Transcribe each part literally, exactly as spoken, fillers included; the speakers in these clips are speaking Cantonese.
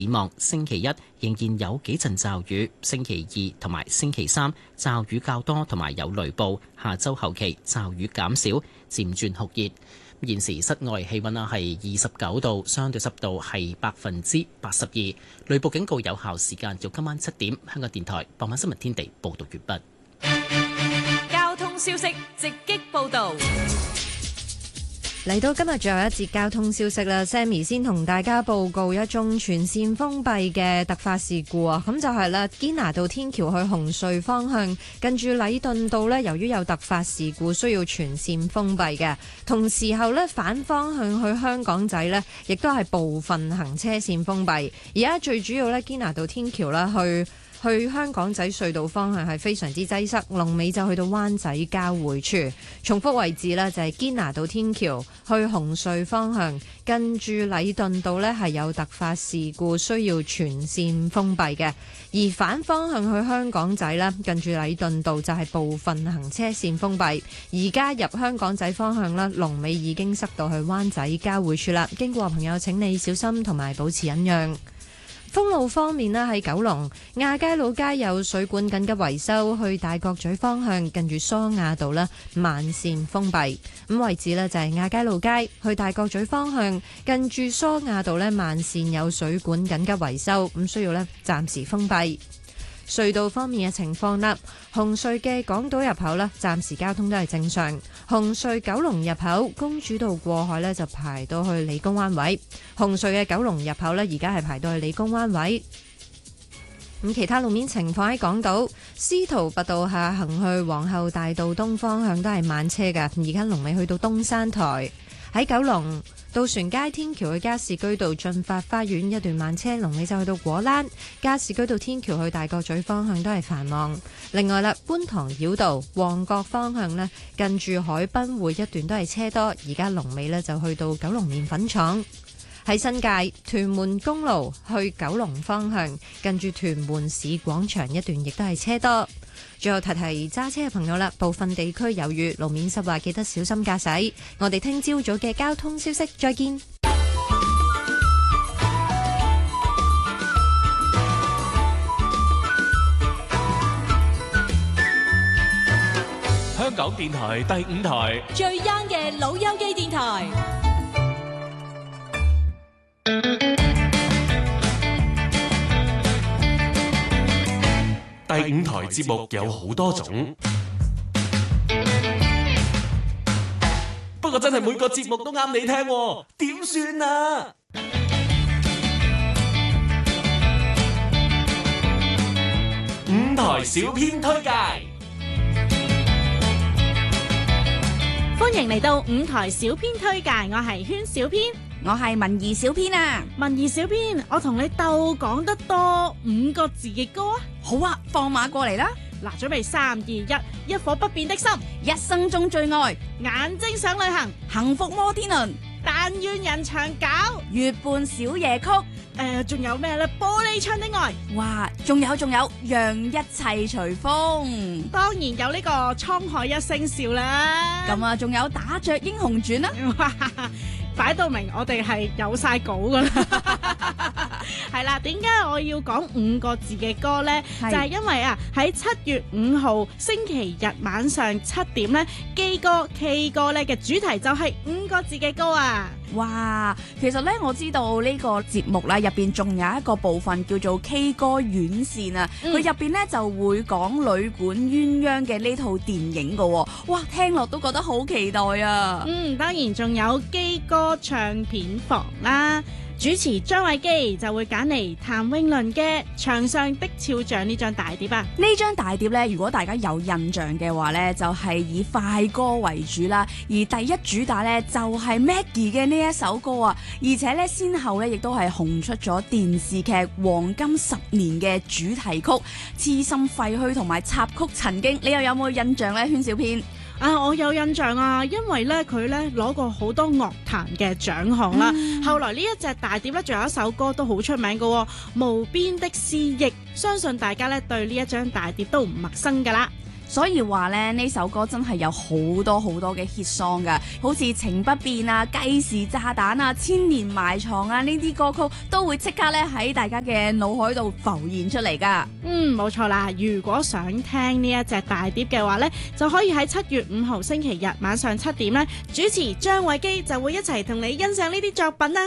展望星期一仍然有幾陣驟雨，星期二同埋星期三驟雨較多同埋有雷暴，下周後期驟雨減少，漸轉酷熱。現時室外氣溫啊係二十九度，相對濕度係百分之八十二，雷暴警告有效時間到今晚七點。香港電台傍晚新聞天地報道完畢。 交通消息直擊報道。 嚟到今日最後一節交通消息啦 ，Sammy 先同大家報告一宗全線封閉嘅突發事故啊！咁就係啦，堅拿道天橋去紅隧方向，近住禮頓道呢，由於有突發事故，需要全線封閉嘅。同時候呢，反方向去香港仔呢，亦都係部分行車線封閉。而家最主要呢，堅拿道天橋啦去。去香港仔隧道方向係非常之擠塞，龍尾就去到灣仔交匯處。重複位置呢，就係堅拿道天橋去紅隧方向，近住禮頓道呢係有突發事故，需要全線封閉嘅。而反方向去香港仔呢，近住禮頓道就係部分行車線封閉。而家入香港仔方向呢，龍尾已經塞到去灣仔交匯處啦。經過朋友請你小心同埋保持忍讓。封路方面呢，喺九龍亞皆老街有水管緊急維修，去大角咀方向近住梳亞道呢慢線封閉。咁位置呢，就係亞皆老街去大角咀方向近住梳亞道呢慢線有水管緊急維修，咁需要呢暫時封閉。隧道方面嘅情況啦，紅隧嘅港島入口呢，暫時交通都係正常。紅隧九龍入口公主道過海呢，就排到去理工灣位。紅隧嘅九龍入口呢，而家係排到去理工灣位。咁其他路面情況喺港島司徒拔道下行去皇后大道東方向都係慢車㗎，而家龍尾去到東山台。喺九龍渡船街天橋去加士居道進發花園一段慢車，龍尾就去到果欄。加士居道天橋去大角咀方向都係繁忙。另外啦，觀塘繞道旺角方向呢，近住海濱匯一段都係車多，而家龍尾呢就去到九龍麵粉廠。喺新界屯門公路去九龍方向，近住屯門市廣場一段亦都係車多。最後提提揸車嘅朋友啦，部分地區有雨，路面濕滑，記得小心駕駛。我哋聽朝早嘅交通消息，再見。 香港電台第五台最 young 嘅老友記電台。 第五台節目有好多種，不過真係每個節目都啱你聽喎，點算啊？五台小編推介， 歡迎嚟到五台小編推介，我係圈小編。 我係文怡小編啊， 文怡小編，我同你鬥講得多五個字嘅歌啊！ 好啊，放馬過嚟啦！ 嗱，準備三二一，一顆不變的心， 一生中最愛， 眼睛想旅行， 幸福摩天輪， 但願人長久， 月半小夜曲， 誒，仲有咩咧？玻璃窗的愛， 哇，仲有仲有，讓一切隨風， 當然有呢個滄海一聲笑啦。 咁啊，仲有打雀英雄傳啦。 擺到明，我哋係有晒稿噶啦。係啦，點解我要講五個字嘅歌呢？就係因為啊，喺七月五號星期日晚上七點呢，基歌 K 歌呢嘅主題就係五個字嘅歌啊！ 哇，其實呢，我知道呢個節目啦，入邊仲有一個部分叫做 K 歌院線啊，佢入邊呢就會講旅館鴛鴦嘅呢套電影噶，哇，聽落都覺得好期待啊！ 嗯，當然仲有基歌唱片房啦。主持張偉基就會揀嚟譚詠麟嘅《牆上的肖像》呢張大碟啊！ 呢張大碟呢，如果大家有印象嘅話呢，就係以快歌為主啦。而第一主打呢，就係 Maggie 嘅呢一首歌啊，而且呢，先後呢，亦都係紅出咗電視劇《黃金十年》嘅主題曲《痴心廢墟》同埋插曲《曾經》，你又有冇印象呢？圈小編啊，我有印象啊，因為咧佢咧攞過好多樂壇嘅獎項啦。嗯、後來呢一隻大碟咧，仲有一首歌都好出名嘅喎，《無邊的思憶》，相信大家咧對呢一張大碟都唔陌生噶啦。 所以話咧呢首歌真係有好多好多嘅 hit song 㗎，好似情不變啊、計時炸彈啊、千年埋藏啊呢啲歌曲都會即刻咧喺大家嘅腦海度浮現出嚟㗎。 嗯，冇錯啦。如果想聽呢一隻大碟嘅話呢，就可以喺七月五號星期日晚上七點呢，主持張偉基就會一齊同你欣賞呢啲作品啦。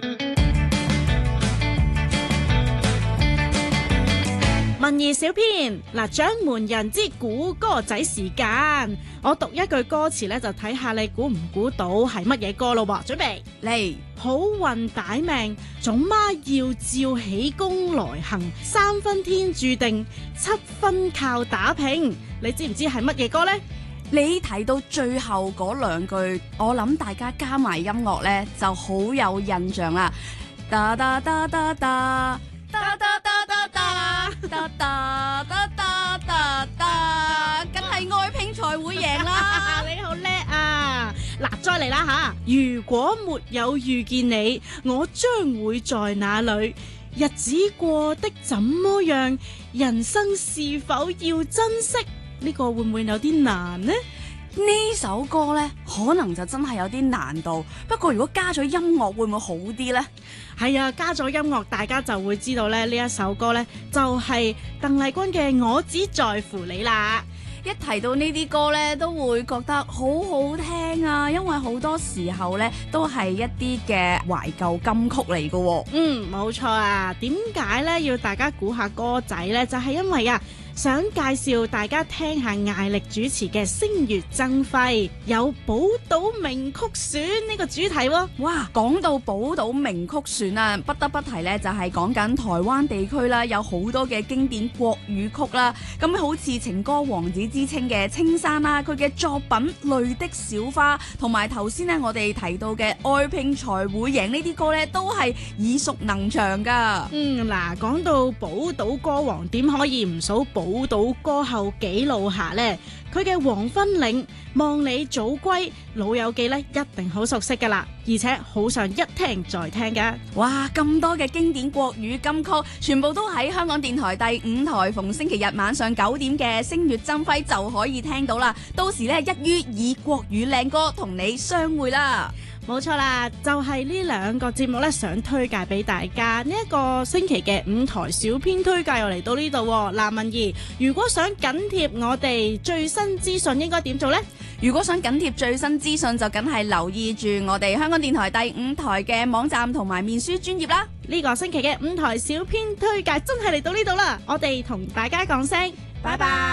文兒小編嗱，掌門人之估歌仔時間，我讀一句歌詞咧，就睇下你估唔估到係乜嘢歌咯喎。準備嚟， 好運歹命，總媽要照起功來行，三分天注定，七分靠打拼。你知唔知係乜嘢歌呢？ 你提到最後嗰兩句，我諗大家加埋音樂呢就好有印象啦。噠噠噠噠噠噠噠噠噠噠噠噠噠噠噠，梗係愛拼才會贏啦！ 你好叻啊！嗱，再嚟啦吓！如果沒有遇見你，我將會在哪裏？日子過得怎麼樣？人生是否要珍惜？呢個會唔會有啲難呢？ 呢首歌呢，可能就真係有啲難度。不過如果加咗音樂，會唔會好啲呢？ 係啊，加咗音樂，大家就會知道咧，呢一首歌呢，就係鄧麗君嘅《我只在乎你》啦。 一提到呢啲歌呢，都會覺得好好聽啊，因為好多時候呢，都係一啲嘅懷舊金曲嚟㗎。 嗯，冇錯啊。點解呢？要大家估下歌仔呢？就係因為啊，想介紹大家聽下艾力主持嘅《星月爭輝》，有寶島名曲選呢個主題喎。 哇，講到寶島名曲選啊，不得不提呢，就係講緊台灣地區啦，有好多嘅經典國語曲啦。咁好似情歌王子之稱嘅青山啦，佢嘅作品《淚的小花》，同埋頭先呢我哋提到嘅《愛拼才會贏》呢啲歌呢，都係耳熟能詳噶。 嗯，嗱，講到寶島歌王，點可以唔數寶島歌后紀露霞呢？佢嘅《黃昏嶺》、《望你早歸》、《老友記》呢，一定好熟悉噶啦，而且好想一聽再聽噶。 哇，咁多嘅經典國語金曲，全部都喺香港電台第五台逢星期日晚上九點嘅《星月爭輝》就可以聽到啦。到時呢，一於以國語靚歌同你相會啦。 冇錯啦，就係呢兩個節目咧，想推介俾大家。呢一個星期嘅五台小編推介又嚟到呢度。嗱，文儀，如果想緊貼我哋最新資訊，應該點做呢？ 如果想緊貼最新資訊，就梗係留意住我哋香港電台第五台嘅網站同埋面書專頁啦。 呢個星期嘅五台小編推介真係嚟到呢度啦，我哋同大家講聲拜拜。